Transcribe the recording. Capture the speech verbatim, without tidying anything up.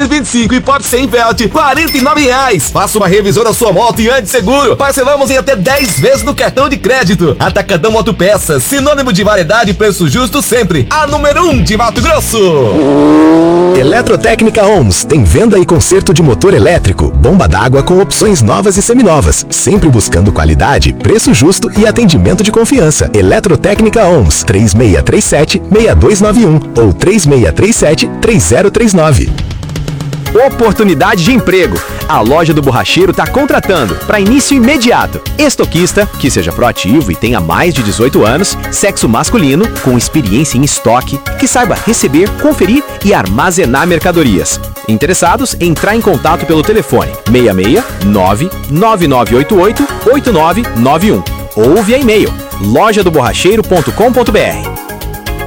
e vinte e cinco e pode ser em Velt, quarenta e nove reais. Faça uma revisão da sua moto e ande seguro. Parcelamos em até dez vezes no cartão de crédito. Atacadão Autopeças, sinônimo de variedade e preço justo sempre. A número um de Mato Grosso. Eletrotécnica Ohms tem venda e conserto de motor elétrico, bomba d'água com opções novas e seminovas, sempre buscando qualidade, preço justo e atendimento de confiança. Eletrotécnica Ohms, três seis três sete, seis dois nove um ou três seis três sete, três zero três nove. Oportunidade de emprego. A loja do borracheiro está contratando para início imediato. Estoquista, que seja proativo e tenha mais de dezoito anos, sexo masculino, com experiência em estoque, que saiba receber, conferir e armazenar mercadorias. Interessados, entrar em contato pelo telefone seis seis nove nove nove oito oito oito nove nove um ou via e-mail loja do borracheiro ponto com ponto br.